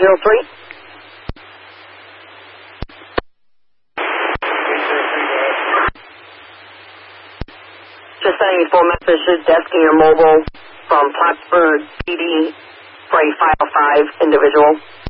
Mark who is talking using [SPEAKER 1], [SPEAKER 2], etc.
[SPEAKER 1] 303. Just sending full message to desk in your mobile from Plattsburgh PD for a 505 individual.